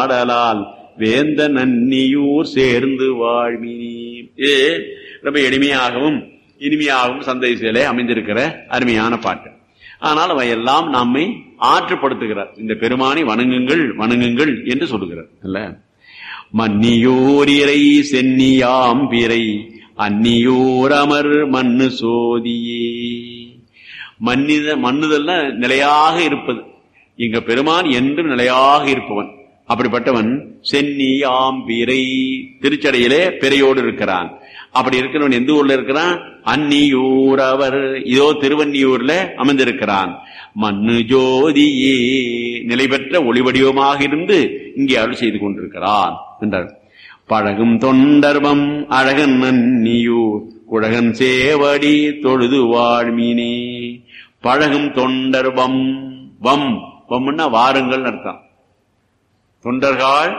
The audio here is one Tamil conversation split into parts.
ஆடலால் வேந்த நன்னியூர் சேர்ந்து வாழ்மினி. இது ரொம்ப எளிமையாகவும் இனிமையாகவும் சந்தேகத்திலே அமைந்திருக்கிற அருமையான பாட்டு. ஆனால் அவையெல்லாம் நம்மை ஆற்றுப்படுத்துகிறார். இந்த பெருமானை வணங்குங்கள் வணங்குங்கள் என்று சொல்லுகிறார் அல்ல. மன்னியோர் இறை சென்னியாம் பிறை அந்நியோர் அமர் மண்ணு சோதியே. மன்னுதல்னா நிலையாக இருப்பது. இங்க பெருமான் என்றும் நிலையாக இருப்பவன். அப்படிப்பட்டவன் சென்னியாம் பிறை, திருச்சடையிலே பிறையோடு இருக்கிறான். அப்படி இருக்கிறவன் எந்த ஊர்ல இருக்கிறான்? அந்நியூர் அவர், இதோ திருவன்னியூர்ல அமர்ந்திருக்கிறான். மண்ணு ஜோதியே, நிலை பெற்ற ஒளிவடிவமாக இருந்து இங்கே அருள் செய்து கொண்டிருக்கிறான் என்றார். பழகும் தொண்டர்வம் அழகன் அந்நியூர் குழகன் சேவடி தொழுது வாழ்மினே. பழகும் தொண்டர்வம், வம் வம்னா வாருங்கள் அர்த்தம். தொண்டர்கள்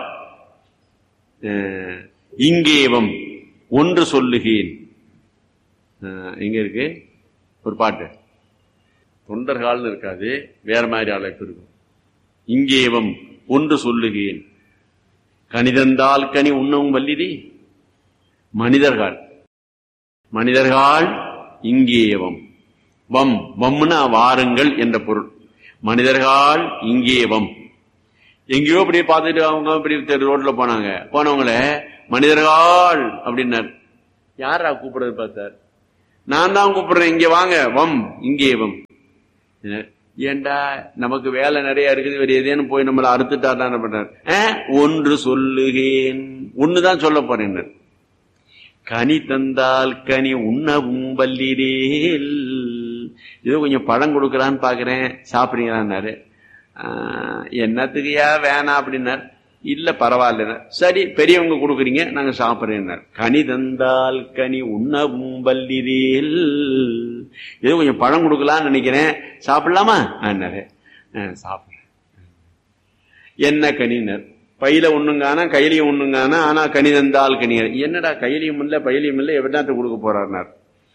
இங்கேவம் ஒன்று சொல்லுகேன். எங்க இருக்கு ஒரு பாட்டு, தொண்டர்கள் இருக்காது, வேற மாதிரி அழைப்பு இருக்கும். இங்கேவம் ஒன்று சொல்லுகேன் கனிதந்தால் கனி உண்ணவும் வல்லிதி. மனிதர்கள் மனிதர்கள் இங்கேவம், வம் வம்னா வாருங்கள் என்ற பொருள். மனிதர்கள் இங்கேவம், எங்கேயோ அப்படியே பார்த்துட்டு அவங்க இப்படி ரோட்ல போனாங்க. போனவங்கள மனிதர்கள் அப்படின்னார். யாரா கூப்பிடுறது பார்த்தார். நான் தான் கூப்பிடுறேன், இங்க வாங்க, வம் இங்கே வம். ஏண்டா நமக்கு வேலை நிறைய இருக்குது, வேற ஏதேனும் போய் நம்மளை அறுத்துட்டார் என்ன பண்றார்? ஒன்று சொல்லுகேன், ஒண்ணுதான் சொல்ல போறேன். கனி தந்தால் கனி உண்ணவும் வல்லிரேல். ஏதோ கொஞ்சம் பழம் கொடுக்கறான்னு பாக்குறேன், சாப்பிடுறீங்களான்னாரு. என்னத்துக்குயா வேணாம் அப்படின்னார். இல்ல பரவாயில்ல, சரி பெரியவங்க கொடுக்குறீங்க நாங்க சாப்பிடுறேன். கனி தந்தால் கனி உண்ணவும் வல்லிரேல். ஏதோ கொஞ்சம் பழம் கொடுக்கலான்னு நினைக்கிறேன், சாப்பிடலாமா? சாப்பிடுறேன். என்ன கனினர்? பையில ஒண்ணுங்கானா கையிலையும் ஒண்ணுங்கானா, ஆனா கனி தந்தால் கனி. என்னடா கையிலையும் இல்ல பையிலையும் இல்ல, எவ்வளவு கொடுக்க போறாருனார்.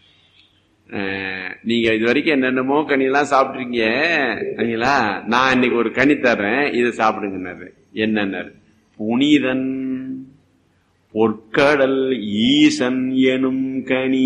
நீங்க இது வரைக்கும் என்னென்னமோ கனியெல்லாம் சாப்பிட்டுருக்கீங்களா, நான் இன்னைக்கு ஒரு கனி தர்றேன், இதை சாப்பிடுங்கன்னாரு. என்னன்னாரு? புனிதன் பொற்கடல் ஈசன் எனும் கனி.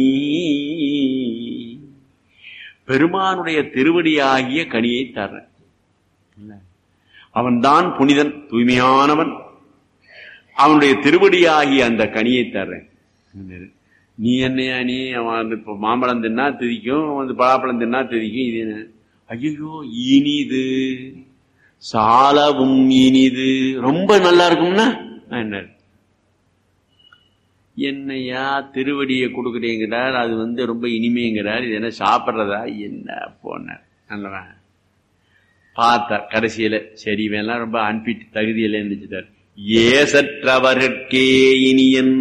பெருமானுடைய திருவடியாகிய கனியை தர்றேன். அவன்தான் புனிதன், தூய்மையானவன். அவனுடைய திருவடியாகிய அந்த கனியை தர்றேன். நீ என்னையா, நீ அவன் இப்ப மாம்பழம் தின்னா திதிக்கும், வந்து பலாப்பழம் தின்னா திதிக்கும். இது என்ன? ஐயோ இனிது, சாலவும் இனிது, ரொம்ப நல்லா இருக்கும்னா என்ன? என்னையா திருவடியை கொடுக்குறீங்கிறார், அது வந்து ரொம்ப இனிமைங்கிறார், இது என்ன சாப்பிட்றதா என்ன போனார். நல்லவன் பார்த்தார். கடைசியில சரி வேணாம், ரொம்ப அன்பிட் தகுதியில நினைச்சிட்டார். ஏசற்றவர்கே இனியன்,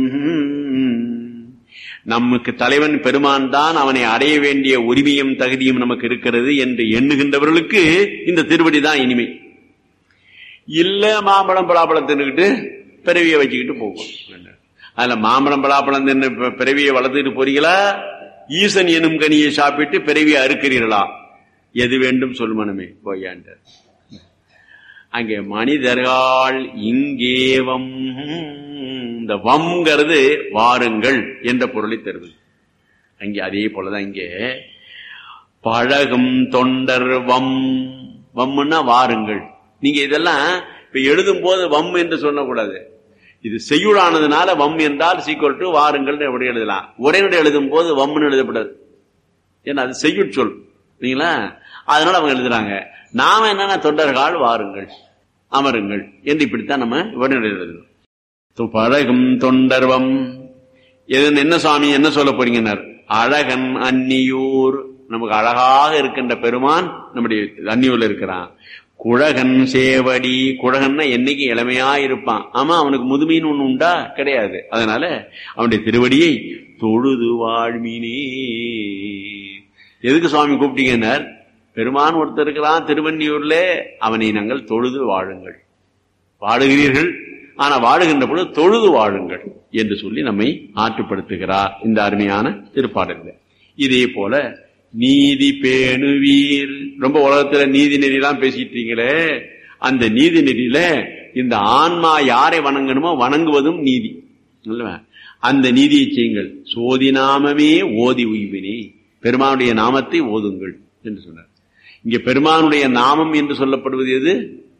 நமக்கு தலைவன் பெருமான் தான், அவனை அடைய வேண்டிய உரிமையும் தகுதியும் நமக்கு இருக்கிறது என்று எண்ணுகின்றவர்களுக்கு இந்த திருவடி தான் இனிமை. இல்ல மாம்பழம் பலாப்பழம் தின்னுக்கிட்டு பிறவியை வச்சுக்கிட்டு போகும். அதுல மாம்பழம் பலாப்பழம் தின்னு பிறவியை வளர்த்துட்டு போறீங்களா, ஈசன் எனும் கனியை சாப்பிட்டு பிறவியை அறுக்கிறீர்களா? எது வேண்டும் சொல் மனமே போயாண்ட. அங்கே மனிதர்கள் இங்கேவம், இந்த வம்ங்கிறது வாருங்கள் என்ற பொருளை தருவது. அங்கே அதே போலதான் இங்கே பழகும் தொண்டர் வம், வம்னா வாருங்கள். நீங்க இதெல்லாம் இப்ப எழுதும் போது வம் என்று சொல்லக்கூடாது. இது செய்யுளானதுனால வம் என்றால் சீக்வல் டு வாருங்கள் எப்படி எழுதலாம். உரைநடை எழுதும் போது வம்னு எழுதப்படாது, ஏன்னா அது செய்யுட் சொல் இல்லைங்களா. அதனால அவங்க எழுதுறாங்க. நாம என்னன்னா தொண்டர்கள் வாருங்கள் அமருங்கள் என்று இப்படித்தான் நம்ம உரைநடை எழுதணும். பழகும் தொண்டர்வம் என்ன சுவாமி என்ன சொல்ல போறீங்கன்னார். அழகன் அந்நியூர், நமக்கு அழகாக இருக்கின்ற பெருமான் நம்முடைய அந்நியூர்ல இருக்கிறான். குழகன் சேவடி, குழகன்னா என்னைக்கு இளமையா இருப்பான். ஆமா, அவனுக்கு முதுமைன்னு ஒண்ணு உண்டா? கிடையாது. அதனால அவனுடைய திருவடியை தொழுது வாழ்மினே. எதுக்கு சுவாமி கூப்பிட்டீங்கன்னார், பெருமான் ஒருத்தர் இருக்கிறான் திருவன்னியூர்ல, அவனை நாங்கள் தொழுது வாழுங்கள். வாழுகிறீர்கள், ஆனா வாழுகின்ற பொழுது தொழுது வாழுங்கள் என்று சொல்லி நம்மை ஆற்றுப்படுத்துகிறார் இந்த அருமையான திருப்பாடல்ல. இதே போல நீதி பேணுவீர், ரொம்ப உலகத்துல நீதி நெறியெல்லாம் பேசிட்டீங்களே, அந்த நீதி நெறியில இந்த ஆன்மா யாரை வணங்கணுமோ வணங்குவதும் நீதி. அந்த நீதியை செய்யுங்கள். சோதி நாமமே ஓதி உய்வினே, பெருமானுடைய நாமத்தை ஓதுங்கள் என்று சொன்னார். இங்க பெருமானுடைய நாமம் என்று சொல்லப்படுவது எது?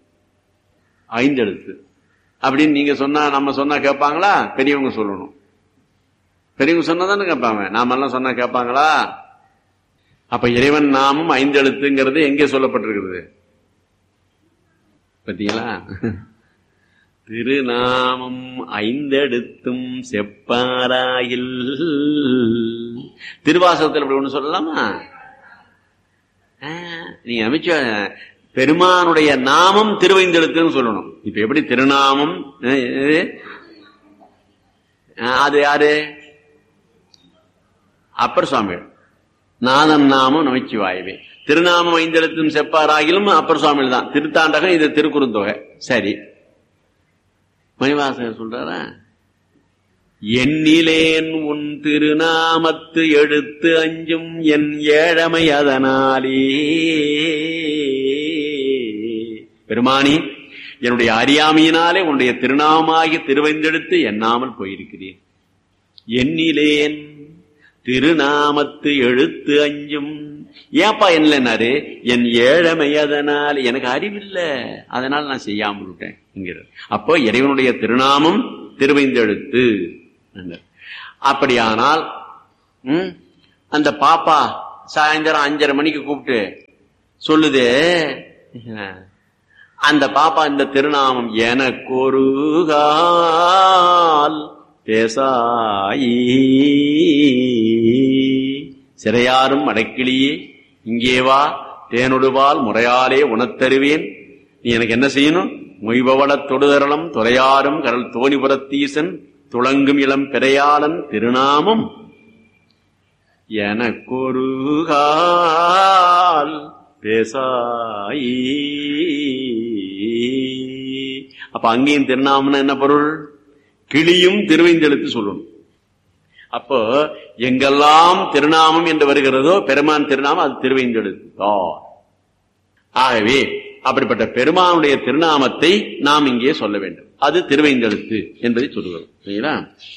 5 எழுத்து. அப்படின்னு நீங்க சொன்னா, நம்ம சொன்னா கேட்பாங்களா? பெரியவங்க சொல்லணும். பெரியவங்க சொன்னாதானே கேட்பாங்க, நாம எல்லாம் சொன்னா கேட்பாங்களா? அப்ப இறைவன் நாமம் 5 எழுத்துங்கிறது எங்கே சொல்லப்பட்டிருக்கிறது பார்த்தீங்களா? திருநாமம் 5 எழுத்தும் செப்பாராயில். திருவாசகத்தில் அப்படி ஒண்ணு சொல்லலாமா? நீங்க அமைச்ச பெருமானுடைய நாமம் திருவைந்தெழுத்துன்னு சொல்லணும். இப்ப எப்படி திருநாமம், அது யாரு? அப்பர் சுவாமி. நாதன் நாமம் நமச்சிவாயவே. திருநாமம் 5 எழுத்தும் செப்பாராகிலும் அப்பர் சுவாமியில் தான். திருத்தாண்டகம், இது திருக்குறுந்தொகை. சரி, மணிவாசகர் சொல்றாரா, எண்ணிலேன் உன் திருநாமத்து எழுத்து அஞ்சும் என் ஏழமை அதனாலே. பெருமானி, என்னுடைய அறியாமையினாலே உன்னுடைய திருநாமாகி திருவைந்தெடுத்து எண்ணாமல் போயிருக்கிறேன். எண்ணிலேன் திருநாமத்து எழுத்து அஞ்சும். ஏப்பா என்னன்னாரு, என் ஏழமை அதனால், எனக்கு அறிவில்லை, அதனால் நான் செய்யாமல் விட்டேன் என்கிறார். அப்போ இறைவனுடைய திருநாமம் திருவைந்தெழுத்து. அப்படியானால் அந்த பாப்பா சாயந்தரம் 5:30 மணிக்கு கூப்பிட்டு சொல்லுது, அந்த பாப்பா இந்த திருநாமம் எனக்கொருகால் பேசாயி சிறையாரும் அடைக்கிளியே இங்கே வா, தேனொடுவால் முறையாலே உணத்தருவேன். நீ எனக்கு என்ன செய்யணும்? மொய்பவள தொடுதரளம் துறையாரும் கடல் தோணிபுரத்தீசன் துளங்கும் இளம் பெரையாளன் திருநாமம் எனக்கொருகால் பேசாயி. அப்ப அங்கேயும் திருநாமம்னா என்ன பொருள்? கிளியும் திருவைந்தெழுத்து சொல்லணும். அப்போ எங்கெல்லாம் திருநாமம் என்று வருகிறதோ பெருமான் திருநாமம் அது திருவைந்தெழுத்து. ஆகவே அப்படிப்பட்ட பெருமானுடைய திருநாமத்தை நாம் இங்கே சொல்ல வேண்டும். அது திருவைந்தெழுத்து என்பதை சொல்லுகிறோம். சரிங்களா?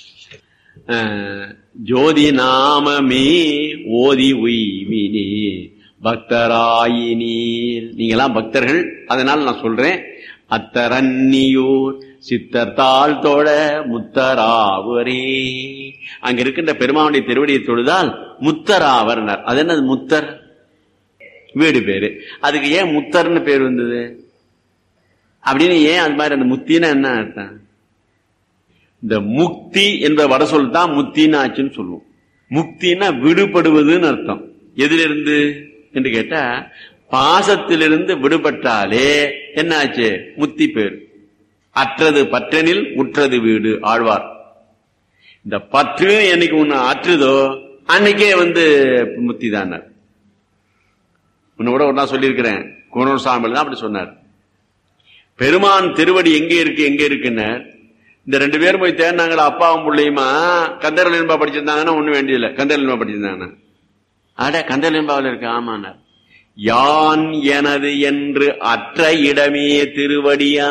ஜோதி நாமமே ஓதி உய்வினே பக்தராயினீர். நீங்கெல்லாம் பக்தர்கள், அதனால் நான் சொல்றேன். அத்தரன்னியூர் சித்தர் தாழ் தோழ முத்தராவரே. அங்க இருக்கின்ற பெருமானுடைய திருவடியை தொழுதால் முத்தராவர். அது என்னது? முத்தர் வீடு பேரு. அதுக்கு ஏன் முத்தர்னு பேர் வந்தது அப்படின்னு ஏன் அது மாதிரி? அந்த முத்தினா என்ன அர்த்தம்? இந்த முக்தி என்ற வட சொல் தான் முத்தின்னு ஆச்சுன்னு சொல்லுவோம். முக்தினா விடுபடுவதுன்னு அர்த்தம். எதிலிருந்து என்று கேட்டா, பாசத்திலிருந்து விடுபட்டாலே என்ன ஆச்சு? முத்தி பேர். அற்றது பற்றனில் உற்றது வீடு ஆழ்வார். இந்த பற்று என்னைக்கு ஒண்ணு அற்றுதோ அன்னைக்கே முத்தி தான். கூட ஒரு நாள் சொல்லியிருக்கிறேன், குணசாமியில் தான் அப்படி சொன்னார். பெருமான் திருவடி எங்கே இருக்கு எங்க இருக்குன்னு இந்த 2 பேரும் போய் தேடினாங்களா, அப்பாவும் பிள்ளையுமா. கந்தரலின்பா படிச்சிருந்தாங்கன்னா ஒண்ணு வேண்டியதில்லை, கந்தரலின்பா படிச்சிருந்தாங்கன்னா அட கந்தரலின்பாவில் இருக்கு. ஆமாண்ணார். யான் எனது என்று அற்ற இடமே திருவடியா.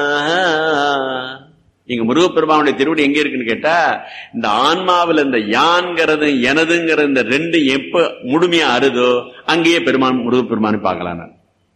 இங்க முருகப்பெருமானுடைய திருவடி எங்க இருக்குன்னு கேட்டா, இந்த ஆன்மாவில் இந்த யான்கிறது எனதுங்கிற இந்த 2 எப்ப முழுமையா அறுதோ அங்கேயே பெருமான் முருகப்பெருமானை பார்க்கலாம்.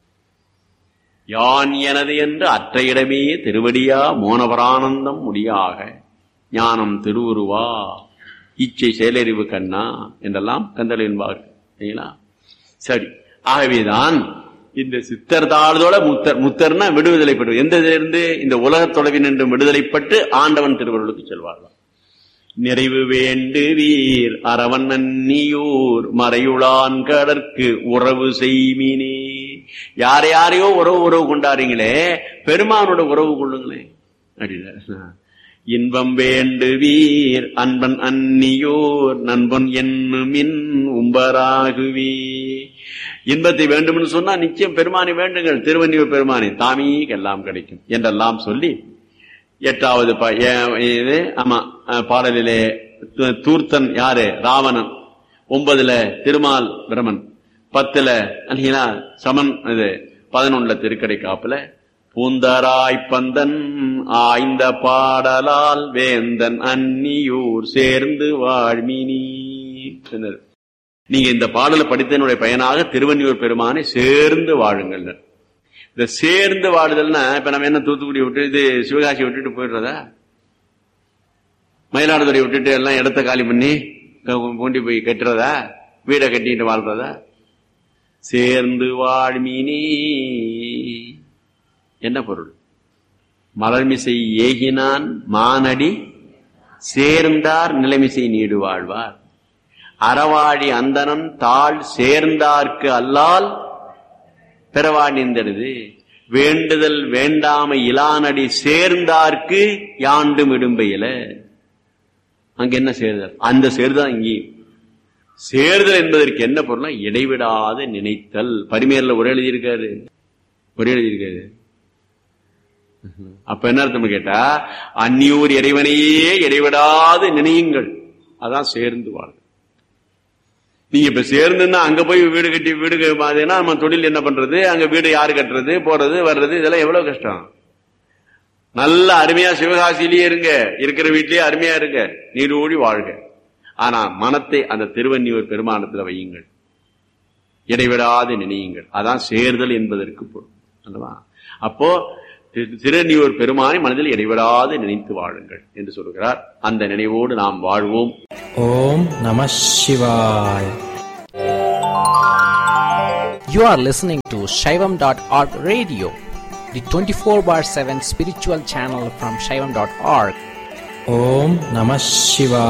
யான் எனது என்று அற்ற இடமே திருவடியா மோனபரானந்தம் முடியாக ஞானம் திருவுருவா இச்சை செயலறிவு கண்ணா என்றெல்லாம் கந்தலின்பார். சரி, ஆகவேதான் இந்த சித்தர் தாழ்தோட முத்தர். முத்தர்னா விடுதலை பெற்று எந்த இதிலிருந்து? இந்த உலகத் தொலைவின் என்று விடுதலைப்பட்டு ஆண்டவன் திருவருளுக்கு செல்வார்கள். நிறைவு வேண்டு வீர் அரவன் நன்னியூர் மறையுளான் கடற்கு உறவு செய்மினே. யாரையோ உறவு கொண்டாடுறீங்களே, பெருமானோட உறவு கொள்ளுங்களேன் அப்படின்னா. இன்பம் வேண்டு வீர் அன்பன் அந்நியோர் நண்பன் என்னுமின் உம்பராகுவே. இன்பத்தை வேண்டும் சொன்னா நிச்சயம் பெருமானை வேண்டுங்கள், திருவன்னியூர் பெருமானை தாமீ எல்லாம் கிடைக்கும் என்றெல்லாம் சொல்லி 8வது ஆமா பாடலிலே தூர்த்தன் யாரு? ராவணன். 9ல திருமால் பிரமன். 10ல சமன். இது 11ல திருக்கடை காப்புல பூந்தராய்ப்பந்தன் ஆய்ந்த பாடலால் வேந்தன் அந்நியூர் சேர்ந்து வாழ்மினி. நீங்க இந்த பாடலை படித்தனுடைய பயனாக திருவன்னியூர் பெருமானை சேர்ந்து வாழுங்கள். இந்த சேர்ந்து வாழுதல்னா இப்ப நம்ம என்ன தூத்துக்குடி விட்டு இது சிவகாசி விட்டுட்டு போயிடுறதா, மயிலாடுதுறை விட்டுட்டு எல்லாம் இடத்த காலி பண்ணி பூண்டி போய் கட்டுறதா, வீடை கட்டிட்டு வாழ்றதா? சேர்ந்து வாழ்மினி என்ன பொருள்? மலர்மிசை ஏகினான் மானடி சேர்ந்தார் நிலைமிசை நீடு வாழ்வார். அறவாழி அந்தனன் தாழ் சேர்ந்தார்க்கு அல்லால் பிறவாடிந்தது. வேண்டுதல் வேண்டாமை இலானடி சேர்ந்தார்க்கு யாண்டும் இடும்பையில. அங்க என்ன சேர்தல்? அந்த சேர்தான் இங்கேயும். சேர்தல் என்பதற்கு என்ன பொருள்? இடைவிடாத நினைத்தல். பரிமேல ஒரே எழுதியிருக்காரு. அப்ப என்ன அர்த்தம் கேட்டா, அந்நியூர் இறைவனையே இடைவிடாது நினையுங்கள். அதான் சேர்ந்து வாழ். நீங்க இப்ப சேர்ந்துன்னா அங்க போய் வீடு கட்டி வீடு நம்ம தொழில் என்ன பண்றது, அங்க வீடு யாரு கட்டுறது, போறது வர்றது, இதெல்லாம் எவ்வளவு கஷ்டம். நல்ல அருமையா சிவகாசியிலேயே இருங்க, இருக்கிற வீட்லயே அருமையா இருங்க, நீடூழி வாழ்க. ஆனா மனத்தை அந்த திருவன்னியூர் பெருமானத்துல வையுங்கள், இடைவிடாது நினையுங்கள். அதான் சேர்தல் என்பதற்கு பொருள் அல்லவா? அப்போ திருவன்னியூர் பெருமானை மனதில் இடைவிடாது நினைத்து வாழுங்கள் என்று சொல்கிறார். அந்த நினைவோடு நாம் வாழ்வோம். ஓம் நம சிவாய். You are listening to Shaivam.org radio, the 24/7 spiritual channel from Shaivam.org. Om Namah Shivaya.